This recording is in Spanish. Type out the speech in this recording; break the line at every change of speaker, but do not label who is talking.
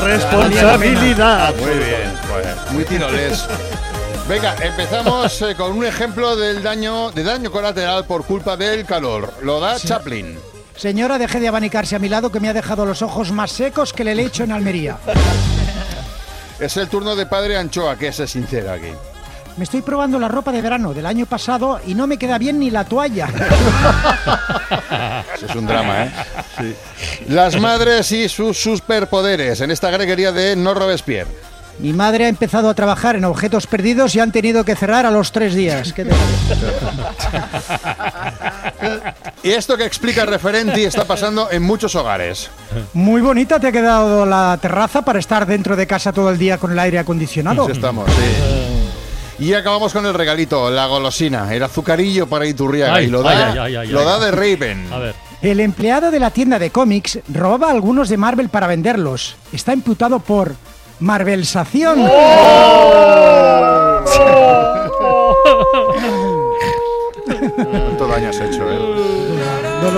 responsabilidad.
Muy bien, pues, muy tiroles. Venga, empezamos con un ejemplo de daño colateral por culpa del calor. Lo da Chaplin.
Señora, deje de abanicarse a mi lado, que me ha dejado los ojos más secos que el helecho en Almería.
Es el turno de Padre Anchoa, que es sincero aquí.
Me estoy probando la ropa de verano del año pasado y no me queda bien ni la toalla.
Eso es un drama, ¿eh? Sí. Las madres y sus superpoderes en esta greguería de No Robespierre.
Mi madre ha empezado a trabajar en objetos perdidos y han tenido que cerrar a los 3 días. ¿Qué te parece?
Y esto que explica el referente está pasando en muchos hogares.
Muy bonita te ha quedado la terraza para estar dentro de casa todo el día con el aire acondicionado.
Así estamos, sí. Y acabamos con el regalito, la golosina, el azucarillo para Iturriaga. Y lo da de Raven.
A ver.
El empleado de la tienda de cómics robaba algunos de Marvel para venderlos. Está imputado por Marvelsación.
¿Cuánto daño has hecho, eh?